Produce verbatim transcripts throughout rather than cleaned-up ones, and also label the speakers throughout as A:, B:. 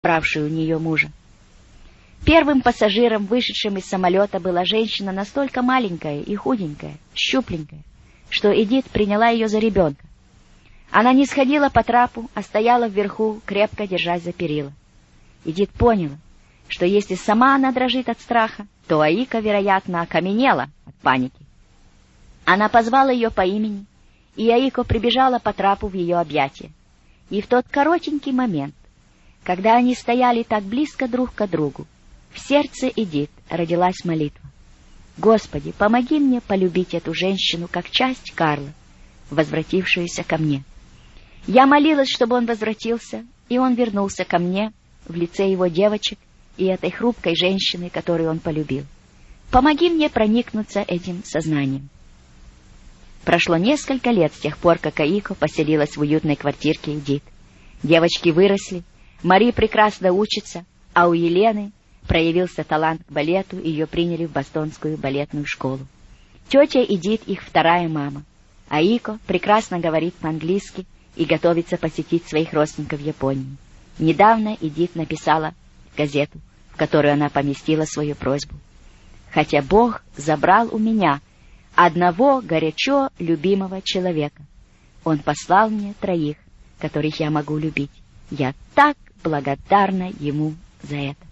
A: бравшую у нее мужа. Первым пассажиром, вышедшим из самолета, была женщина настолько маленькая и худенькая, щупленькая, что Эдит приняла ее за ребенка. Она не сходила по трапу, а стояла вверху, крепко держась за перила. Эдит поняла, что если сама она дрожит от страха, то Аика, вероятно, окаменела от паники. Она позвала ее по имени, и Аико прибежала по трапу в ее объятия. И в тот коротенький момент, когда они стояли так близко друг к другу, в сердце Эдит родилась молитва: «Господи, помоги мне полюбить эту женщину как часть Карла, возвратившуюся ко мне». Я молилась, чтобы он возвратился, и он вернулся ко мне в лице его девочек и этой хрупкой женщины, которую он полюбил. Помоги мне проникнуться этим сознанием. Прошло несколько лет с тех пор, как Аико поселилась в уютной квартирке Эдит. Девочки выросли, Мари прекрасно учится, а у Елены проявился талант к балету, и ее приняли в бостонскую балетную школу. Тетя Эдит их вторая мама. Аико прекрасно говорит по-английски и готовится посетить своих родственников в Японии. Недавно Эдит написала газету, в которую она поместила свою просьбу: «Хотя Бог забрал у меня одного горячо любимого человека, Он послал мне троих, которых я могу любить. Я так благодарна Ему за это».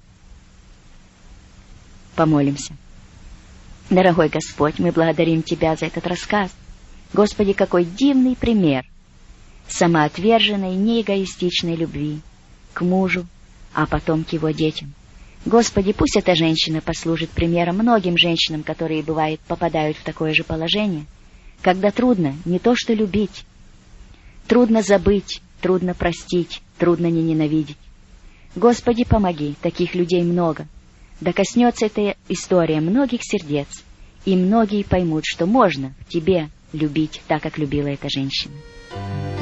A: Помолимся. Дорогой Господь, мы благодарим Тебя за этот рассказ. Господи, какой дивный пример самоотверженной, неэгоистичной любви к мужу, а потом к его детям. Господи, пусть эта женщина послужит примером многим женщинам, которые, бывает, попадают в такое же положение, когда трудно не то что любить, трудно забыть, трудно простить, трудно не ненавидеть. Господи, помоги, таких людей много. Да коснется эта история многих сердец, и многие поймут, что можно в Тебе любить так, как любила эта женщина.